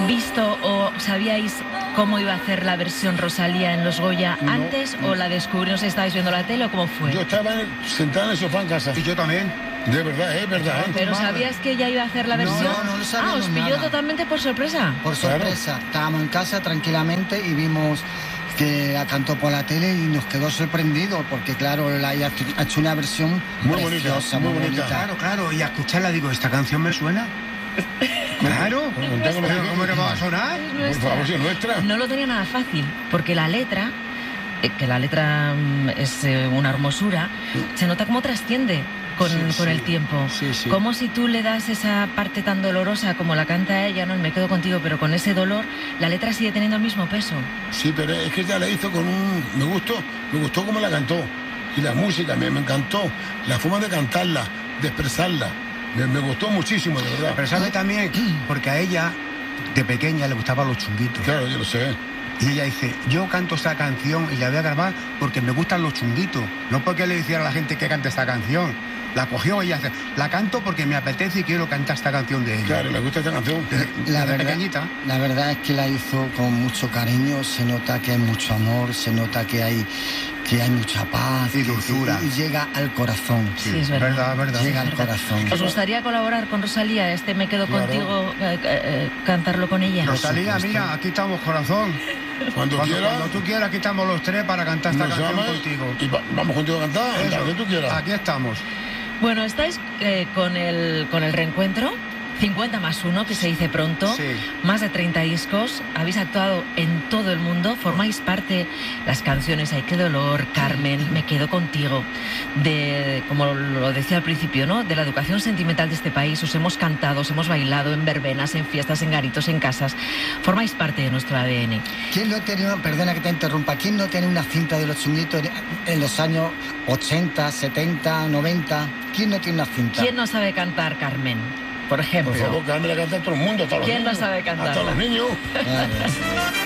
visto o sabíais cómo iba a hacer la versión Rosalía en los Goya antes o la descubrió, no sé, estabais viendo la tele o cómo fue? Yo estaba sentado en el sofá en casa. Y yo también. De verdad, es verdad. ¿Pero sabías que ella iba a hacer la versión? No lo sabíamos. ¿Os pilló totalmente por sorpresa? Por sorpresa. Claro. Estábamos en casa tranquilamente y vimos que la cantó por la tele y nos quedó sorprendido porque, claro, la ha hecho una versión muy preciosa, bonita, muy bonita. Claro. Y a escucharla digo, ¿esta canción me suena? Claro. ¿Cómo que va a sonar? Por favor, si es nuestra. No lo tenía nada fácil, porque la letra, que la letra es una hermosura, se nota cómo trasciende con el tiempo. Sí. Como si tú le das esa parte tan dolorosa como la canta ella, ¿no? Me quedo contigo, pero con ese dolor, la letra sigue teniendo el mismo peso. Sí, pero es que ella la hizo con un... Me gustó cómo la cantó. Y la música, me encantó. La forma de cantarla, de expresarla. Me gustó muchísimo, de verdad. Pero sabe también, porque a ella, de pequeña, le gustaban los chunguitos. Claro, yo lo sé. Y ella dice, yo canto esta canción y la voy a grabar porque me gustan los chunguitos. No porque le dijera a la gente que cante esta canción. La cogió y hace, la canto porque me apetece y quiero cantar esta canción de ella. Claro, le gusta esta canción. Desde pequeñita. La verdad es que la hizo con mucho cariño, se nota que hay mucho amor, se nota que hay mucha paz y dulzura. Y llega al corazón. Sí, es verdad. Llega al corazón. ¿Os gustaría colaborar con Rosalía? Me quedo contigo, cantarlo con ella. Rosalía, mira, aquí estamos, corazón. Cuando tú quieras, aquí estamos los tres para cantar esta canción contigo. Y vamos contigo a cantar, cuando tú quieras. Aquí estamos. Bueno, estáis con el reencuentro, 50 más 1, que se dice pronto, más de 30 discos, habéis actuado en todo el mundo, formáis parte, las canciones Ay, qué dolor, Carmen, Me quedo contigo, de, como lo decía al principio, ¿no?, de la educación sentimental de este país, os hemos cantado, os hemos bailado en verbenas, en fiestas, en garitos, en casas, formáis parte de nuestro ADN. ¿Quién no tiene, perdona que te interrumpa, quién no tiene una cinta de los chunguitos en los años 80, 70, 90? ¿Quién no tiene una cinta? ¿Quién no sabe cantar, Carmen? Por ejemplo. Por favor, Carmen la canta a todo el mundo, a todos los niños. ¿Quién no sabe cantar? A todos los niños.